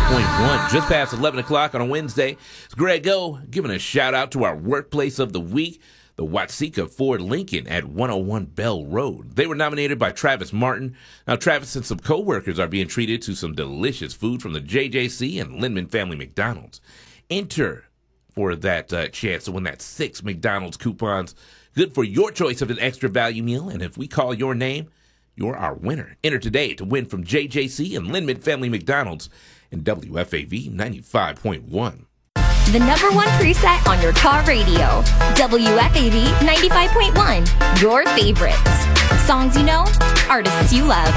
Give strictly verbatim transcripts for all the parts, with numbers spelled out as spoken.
point one. Just past eleven o'clock on a Wednesday. It's Greg O giving a shout out to our workplace of the week, the Watsika Ford Lincoln at one oh one Bell Road. They were nominated by Travis Martin. Now, Travis and some co-workers are being treated to some delicious food from the J J C and Lindman Family McDonald's. Enter for that uh, chance to win that six McDonald's coupons. Good for your choice of an extra value meal. And if we call your name, you're our winner. Enter today to win from J J C and Lindman Family McDonald's and W F A V ninety-five point one. The number one preset on your car radio. W F A V ninety-five point one. Your favorites. Songs you know, artists you love.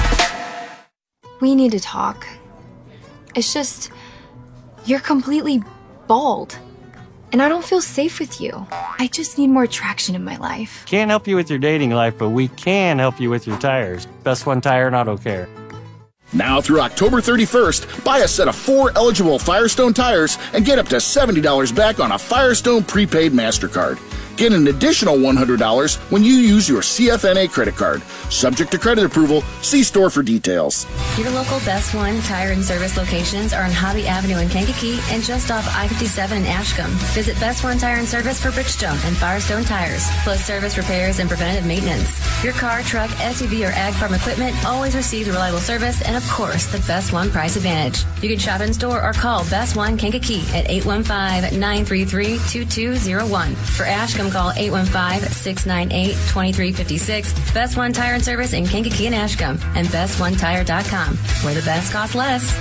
We need to talk. It's just, you're completely bald. And I don't feel safe with you. I just need more traction in my life. Can't help you with your dating life, but we can help you with your tires. Best One Tire and Auto Care. Now through October thirty-first, buy a set of four eligible Firestone tires and get up to seventy dollars back on a Firestone prepaid MasterCard. Get an additional one hundred dollars when you use your C F N A credit card. Subject to credit approval, see store for details. Your local Best One Tire and Service locations are on Hobby Avenue in Kankakee and just off I fifty-seven in Ashcombe. Visit Best One Tire and Service for Bridgestone and Firestone tires, plus service repairs and preventative maintenance. Your car, truck, S U V, or ag farm equipment always receives reliable service and, of course, the Best One price advantage. You can shop in store or call Best One Kankakee at eight one five, nine three three, two two zero one. For Ashcombe, call eight one five, six nine eight, two three five six. Best One Tire and Service in Kankakee and Ashcombe, and best one tire dot com, where the best costs less.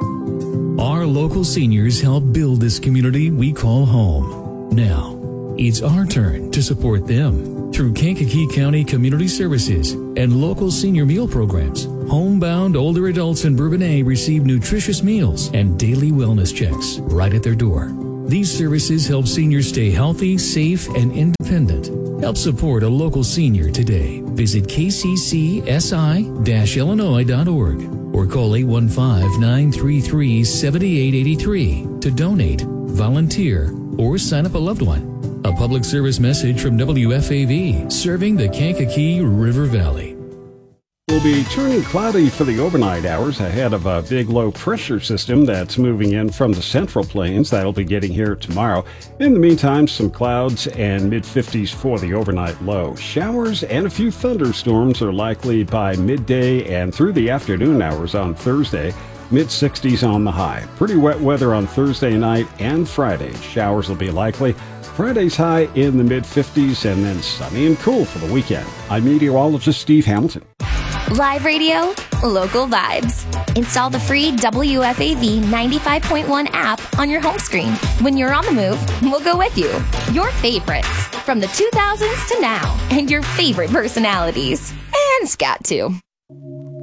Our local seniors help build this community we call home. Now, it's our turn to support them through Kankakee County Community Services and local senior meal programs. Homebound older adults in Bourbonnais receive nutritious meals and daily wellness checks right at their door. These services help seniors stay healthy, safe, and independent. Help support a local senior today. Visit k c c s i dash illinois dot org or call eight one five, nine three three, seven eight eight three to donate, volunteer, or sign up a loved one. A public service message from W F A V, serving the Kankakee River Valley. Will be turning cloudy for the overnight hours ahead of a big low pressure system that's moving in from the Central Plains. That'll be getting here tomorrow. In the meantime, some clouds and mid fifties for the overnight low. Showers and a few thunderstorms are likely by midday and through the afternoon hours on Thursday. mid sixties on the high. Pretty wet weather on Thursday night and Friday. Showers will be likely. Friday's high in the mid fifties and then sunny and cool for the weekend. I'm meteorologist Steve Hamilton. Live radio, local vibes. Install the free W F A V ninety-five point one app on your home screen. When you're on the move, we'll go with you. Your favorites from the two thousands to now, and your favorite personalities. And scat too.